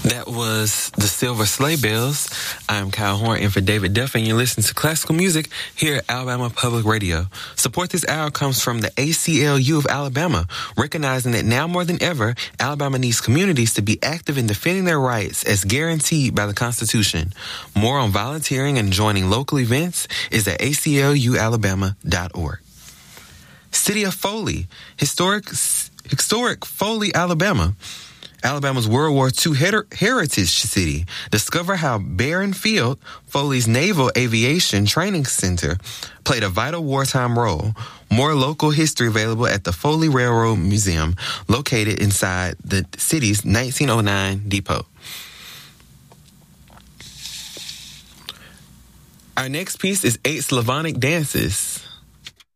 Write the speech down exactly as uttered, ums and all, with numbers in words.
That was the Silver Sleigh Bells. I'm Kyle Horn in for David Duff, and you're listening to classical music here at Alabama Public Radio. Support this hour comes from the A C L U of Alabama, recognizing that now more than ever, Alabama needs communities to be active in defending their rights as guaranteed by the Constitution. More on volunteering and joining local events is at A C L U alabama dot org. City of Foley, historic, historic Foley, Alabama. Alabama's World War Two her- heritage city. Discover how Barron Field, Foley's Naval Aviation Training Center, played a vital wartime role. More local history available at the Foley Railroad Museum, located inside the city's nineteen oh nine depot. Our next piece is Eight Slavonic Dances.